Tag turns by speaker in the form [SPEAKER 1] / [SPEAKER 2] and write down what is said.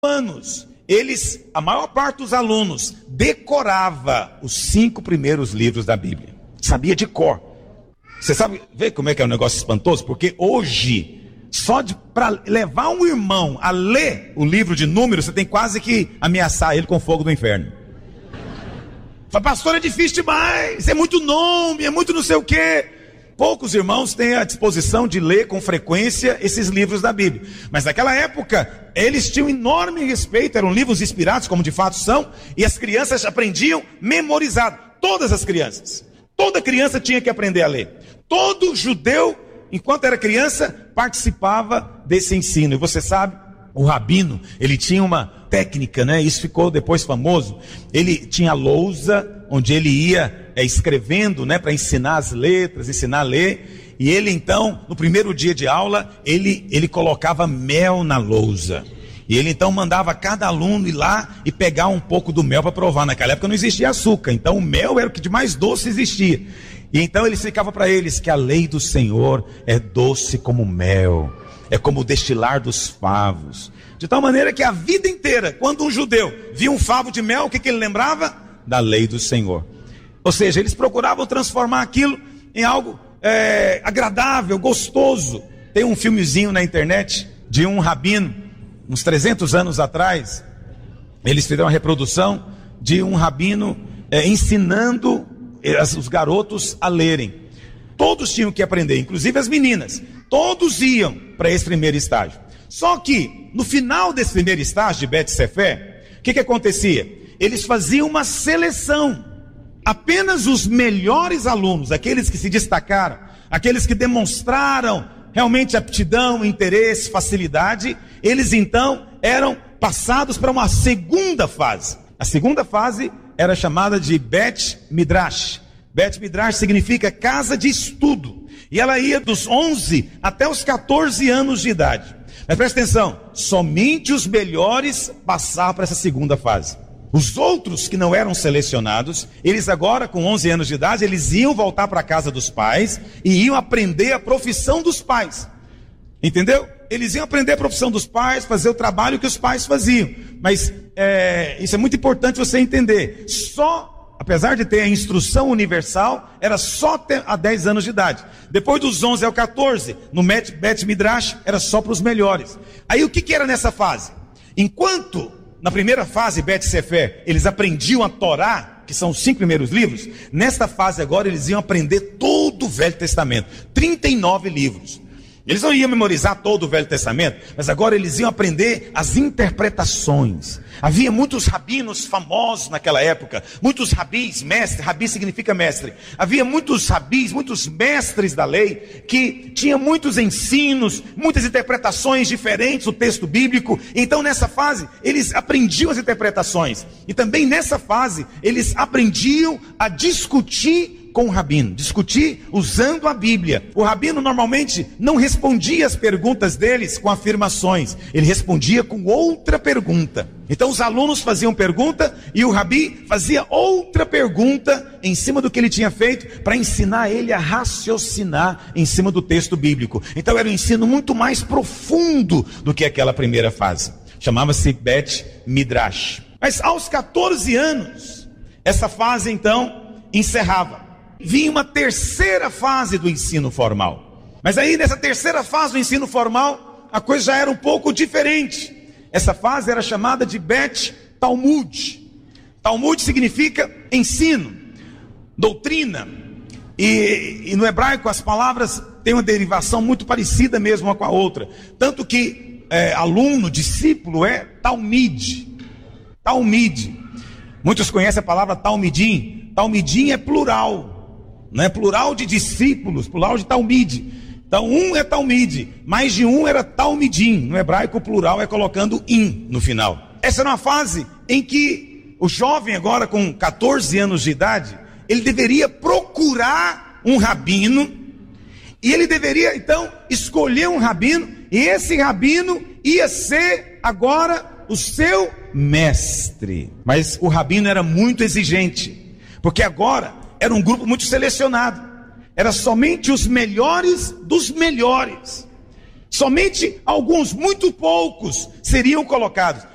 [SPEAKER 1] anos, a maior parte dos alunos decorava os 5 primeiros livros da Bíblia. Sabia de cor. Você sabe, vê como é que é um negócio espantoso? Porque hoje, para levar um irmão a ler o livro de Números, você tem quase que ameaçar ele com o fogo do inferno. Fala, pastor, é difícil demais, é muito nome, é muito não sei o quê. Poucos irmãos têm a disposição de ler com frequência esses livros da Bíblia. Mas naquela época, eles tinham enorme respeito, eram livros inspirados, como de fato são, e as crianças aprendiam memorizado. Todas as crianças. Toda criança tinha que aprender a ler. Todo judeu, enquanto era criança, participava desse ensino. E você sabe, o rabino, ele tinha uma técnica, né? Isso ficou depois famoso. Ele tinha lousa, onde ele ia escrevendo, né, para ensinar as letras, ensinar a ler. E ele então, no primeiro dia de aula, ele colocava mel na lousa. E ele então mandava cada aluno ir lá e pegar um pouco do mel para provar. Naquela época não existia açúcar, então o mel era o que de mais doce existia. E então ele explicava para eles que a lei do Senhor é doce como mel, é como o destilar dos favos. De tal maneira que a vida inteira, quando um judeu via um favo de mel, o que ele lembrava? Da lei do Senhor. Ou seja, eles procuravam transformar aquilo em algo agradável, gostoso. Tem um filmezinho na internet de um rabino, uns 300 anos atrás. Eles fizeram uma reprodução de um rabino ensinando os garotos a lerem. Todos tinham que aprender, inclusive as meninas. Todos iam para esse primeiro estágio. Só que no final desse primeiro estágio de Bet Sefer, o que acontecia? Eles faziam uma seleção. Apenas os melhores alunos, aqueles que se destacaram, aqueles que demonstraram realmente aptidão, interesse, facilidade, eles então eram passados para uma segunda fase. A segunda fase era chamada de Bet Midrash. Bet Midrash significa casa de estudo. E ela ia dos 11 até os 14 anos de idade. Mas presta atenção, somente os melhores passavam para essa segunda fase. Os outros que não eram selecionados, eles agora com 11 anos de idade, eles iam voltar para a casa dos pais e iam aprender a profissão dos pais. Entendeu? Eles iam aprender a profissão dos pais, fazer o trabalho que os pais faziam. Mas isso é muito importante você entender. Apesar de ter a instrução universal, era só até a 10 anos de idade. Depois dos 11 ao 14, no Bet Midrash, era só para os melhores. Aí o que era nessa fase? Enquanto na primeira fase, Bet Sefer, eles aprendiam a Torá, que são os 5 primeiros livros. Nesta fase agora, eles iam aprender todo o Velho Testamento. 39 livros. Eles não iam memorizar todo o Velho Testamento, mas agora eles iam aprender as interpretações. Havia muitos rabinos famosos naquela época, muitos rabis, mestre, rabi significa mestre. Havia muitos rabis, muitos mestres da lei, que tinham muitos ensinos, muitas interpretações diferentes do texto bíblico. Então nessa fase, eles aprendiam as interpretações. E também nessa fase, eles aprendiam a discutir com o rabino, discutir usando a Bíblia. O rabino normalmente não respondia as perguntas deles com afirmações, ele respondia com outra pergunta. Então os alunos faziam pergunta e o rabi fazia outra pergunta em cima do que ele tinha feito, para ensinar ele a raciocinar em cima do texto bíblico. Então era um ensino muito mais profundo do que aquela primeira fase. Chamava-se Bet Midrash. Mas aos 14 anos, essa fase então encerrava. Vinha uma terceira fase do ensino formal. Mas aí nessa terceira fase do ensino formal, a coisa já era um pouco diferente. Essa fase era chamada de Bet Talmud. Talmud significa ensino, doutrina. E no hebraico as palavras têm uma derivação muito parecida mesmo uma com a outra. Tanto que aluno, discípulo é Talmid. Talmid. Muitos conhecem a palavra Talmidim. Talmidim é plural. Não é plural de discípulos, plural de Talmid. Então um é Talmid, mais de um era Talmidim. No hebraico o plural é colocando in no final. Essa era uma fase em que o jovem agora com 14 anos de idade, ele deveria procurar um rabino, e ele deveria então escolher um rabino, e esse rabino ia ser agora o seu mestre. Mas o rabino era muito exigente, porque agora era um grupo muito selecionado. Era somente os melhores dos melhores. Somente alguns, muito poucos, seriam colocados.